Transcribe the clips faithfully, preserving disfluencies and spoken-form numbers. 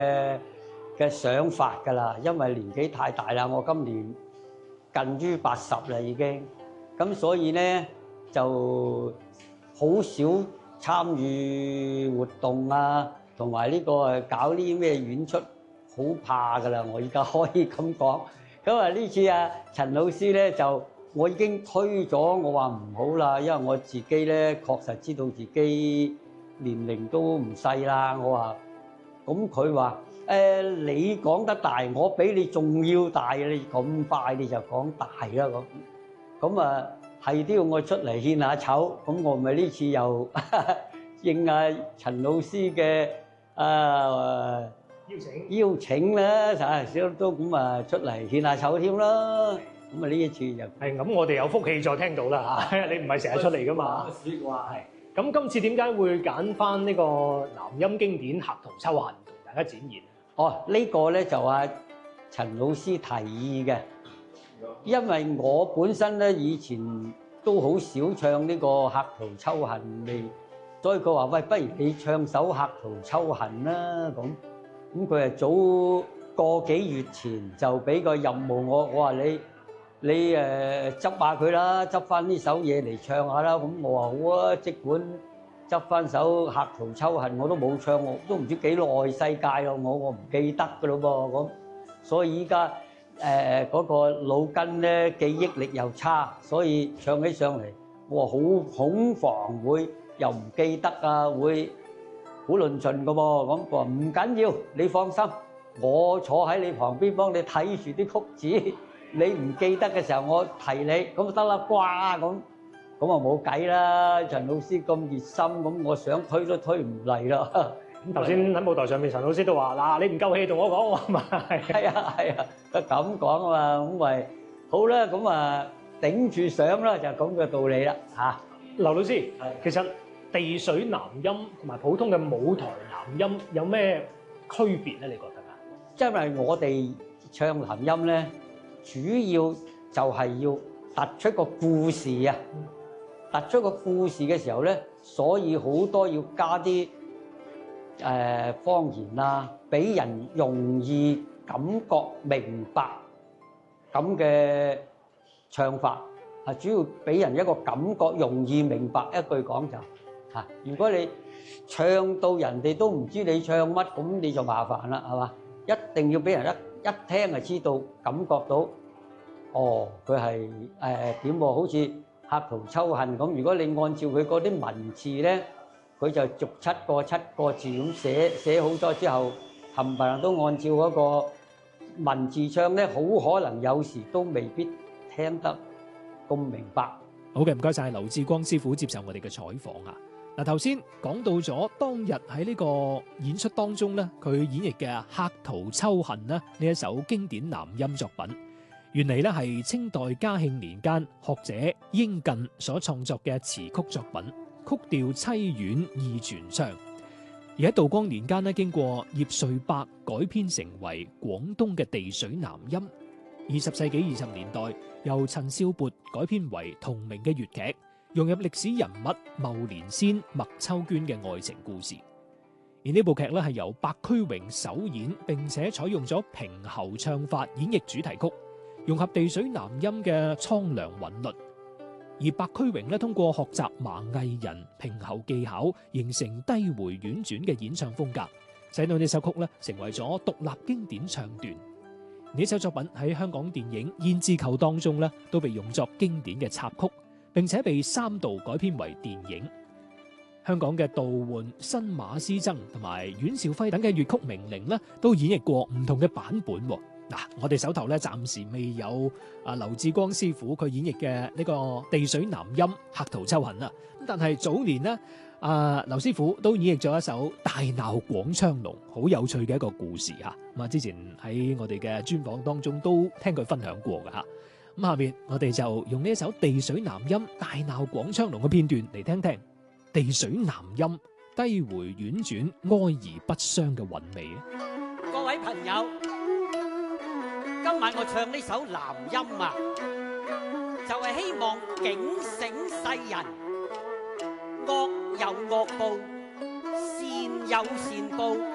誒嘅想法㗎啦，因為年紀太大啦，我今年近於八十啦已經，咁所以咧就好少參與活動啊，同埋呢個誒搞啲咩演出，好怕㗎啦！我而家可以咁講。咁啊呢次啊陳老師咧就我已經推咗，我話唔好啦，因為我自己咧確實知道自己年齡都唔細啦。我話咁佢話誒你講得大，我比你仲要大，你咁快你就講大啦咁。咁啊係都要我出嚟獻下醜，咁我咪呢次又應阿陳老師嘅啊邀請邀請啦，啊少都咁啊出嚟獻下醜添啦。咁啊呢一次就係咁，我哋有福氣再聽到啦嚇，你唔係成日出嚟噶嘛？ 説話係。 咁今次點解會揀翻呢個南音經典《客途秋恨》同大家展現？ 哦，呢個咧就阿陳老師提議嘅，因為我本身咧以前都好少唱呢個《客途秋恨》嚟，所以佢話：喂，不如你唱首《客途秋恨》啦咁。咁佢係早個幾月前就俾個任務我，我話你你誒執下佢啦，執翻呢首嘢嚟唱下啦。咁我話好啊，即管執翻首《客途秋恨》，我都冇唱，我都唔知幾耐世界咯，我我唔記得噶咯噃咁。所以依家誒嗰個腦筋咧記憶力又差，所以唱起上嚟我話好恐防會又唔記得啊，會好論盡噶噃。咁佢話唔緊要，你放心，我坐喺你旁邊幫你睇住啲曲子。你唔記得嘅時候，我提你咁就得啦，啩咁咁啊冇計啦！陳老師咁熱心，咁我想推都推唔嚟啦。 咁頭先喺舞台上面，陳老師都話：嗱，你唔夠氣同我講，我話咪係啊係啊，佢咁講啊嘛，咁咪好啦，咁啊頂住上啦，就咁嘅道理啦嚇。 劉老師，其實地水南音同埋普通嘅舞台南音有咩區別咧？你覺得啊？ 因為我哋唱南音咧，主要就係要突出個故事啊！突出個故事嘅時候咧，所以好多要加啲誒方言啊，俾人容易感覺明白咁嘅唱法啊，主要俾人一個感覺容易明白。一句講就嚇，如果你唱到人哋都唔知你唱乜，咁你就麻煩啦，係嘛？一定要俾人一一聽就知道，感覺到哦，佢係誒點喎？好似《客途秋恨》咁。如果你按照佢嗰啲文字咧，佢就逐七個七個字咁寫寫好咗之後，冚唪唥都按照嗰個文字唱咧，好可能有時都未必聽得咁明白。 好嘅，唔該晒劉志光師傅接受我哋嘅採訪啊！嗱，頭先講到咗當日喺呢個演出當中咧，佢演繹嘅《客途秋恨》呢呢一首經典南音作品，原嚟咧係清代嘉慶年間學者英近所創作嘅詞曲作品，曲調凄婉易傳唱。而喺道光年間咧，經過葉瑞伯改編成為廣東嘅地水南音。二十世紀二十年代，由陳少鉢改編為同名嘅粵劇，融入歷史人物牟連仙、麥秋娟嘅愛情故事。而呢部劇咧係由白駒榮首演，並且採用咗平喉唱法演繹主題曲，融合地水南音嘅蒼涼韻律。而白駒榮咧通過學習盲藝人平喉技巧，形成低回婉轉嘅演唱風格，使到呢首曲咧成為咗獨立經典唱段。呢首作品喺香港電影《胭脂扣》當中咧都被用作經典嘅插曲，並且被三度改編為電影。香港嘅杜煥、新馬師曾同埋阮兆輝等嘅粵曲名伶咧都演繹過唔同嘅版本。嗱，我哋手頭咧暫時未有啊劉志光師傅佢演繹嘅呢個地水南音《客途秋恨》啊，咁但係早年呢，啊劉師傅都演繹咗一首《大鬧廣昌隆》，好有趣嘅一個故事嚇。咁啊，之前喺我哋嘅專訪當中都聽佢分享過嘅嚇。咁下面我哋就用呢一首地水南音《大鬧廣昌隆》嘅片段嚟聽聽地水南音低回婉轉、哀而不傷嘅韻味。 各位朋友，今晚我唱呢首南音啊，就係希望警醒世人，惡有惡報，善有善報，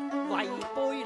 違背